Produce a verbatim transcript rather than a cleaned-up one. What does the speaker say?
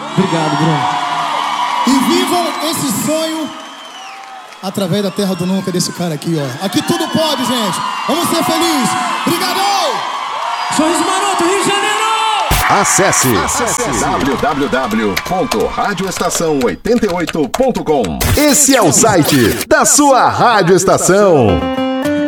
Obrigado, Bruno. E vivam esse sonho através da terra do nunca desse cara aqui, ó. Aqui tudo pode, gente. Vamos ser felizes. Obrigado! Sorriso Maroto, Rio de Janeiro! Acesse, Acesse. w w w ponto rádio estação oitenta e oito ponto com. Esse é o site da sua Rádio Estação.